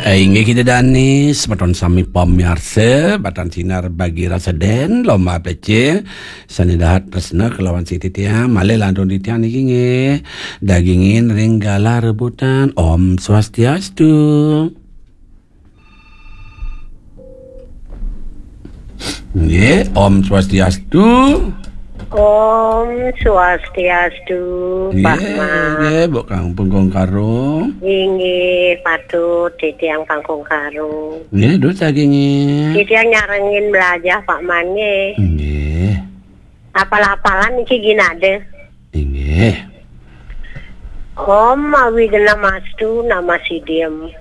Ingi kita danis baton sami pamirsa batan sinar bagi rasa den lomba pece sanidahat presna kelawan si titia male landon titia niki nge dagingin ringgala rebutan Om Swastiastu. Nggih, Om Swastiastu. Om Swastiastu, Pak Ma. Nggih, Mbok Kangkung Karung. Inggih patut titiang Kangkung Karung. Nggih, dos dagingin. Titiang nyarengin belajar Pak Mane. Nggih. Apal-apalan iki ginade. Nggih. Om awi gena mastu nama si diem.